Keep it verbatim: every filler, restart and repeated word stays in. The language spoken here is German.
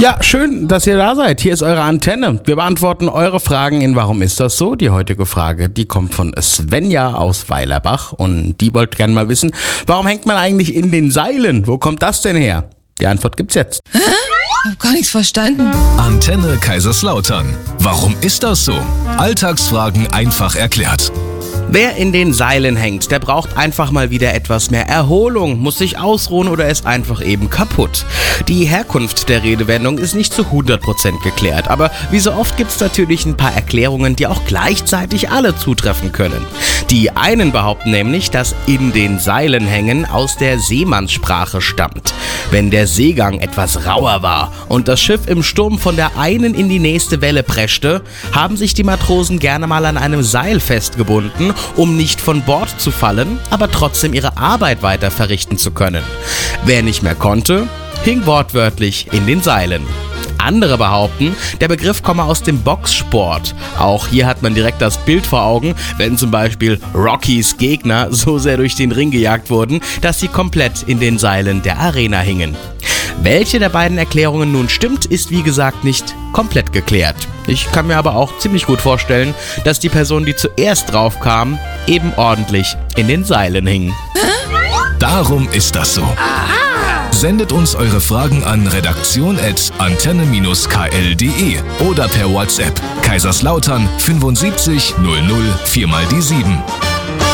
Ja, schön, dass ihr da seid. Hier ist eure Antenne. Wir beantworten eure Fragen in Warum ist das so? Die heutige Frage, die kommt von Svenja aus Weilerbach und die wollte gerne mal wissen, warum hängt man eigentlich in den Seilen? Wo kommt das denn her? Die Antwort gibt's jetzt. Hä? Ich hab gar nichts verstanden. Antenne Kaiserslautern. Warum ist das so? Alltagsfragen einfach erklärt. Wer in den Seilen hängt, der braucht einfach mal wieder etwas mehr Erholung, muss sich ausruhen oder ist einfach eben kaputt. Die Herkunft der Redewendung ist nicht zu hundert Prozent geklärt, aber wie so oft gibt es natürlich ein paar Erklärungen, die auch gleichzeitig alle zutreffen können. Die einen behaupten nämlich, dass in den Seilen hängen aus der Seemannssprache stammt. Wenn der Seegang etwas rauer war und das Schiff im Sturm von der einen in die nächste Welle preschte, haben sich die Matrosen gerne mal an einem Seil festgebunden, um nicht von Bord zu fallen, aber trotzdem ihre Arbeit weiter verrichten zu können. Wer nicht mehr konnte, hing wortwörtlich in den Seilen. Andere behaupten, der Begriff komme aus dem Boxsport. Auch hier hat man direkt das Bild vor Augen, wenn zum Beispiel Rockys Gegner so sehr durch den Ring gejagt wurden, dass sie komplett in den Seilen der Arena hingen. Welche der beiden Erklärungen nun stimmt, ist wie gesagt nicht komplett geklärt. Ich kann mir aber auch ziemlich gut vorstellen, dass die Person, die zuerst drauf kam, eben ordentlich in den Seilen hing. Darum ist das so. Sendet uns eure Fragen an redaktion at antenne k l punkt d e oder per WhatsApp Kaiserslautern fünfundsiebzig null null vier mal die sieben.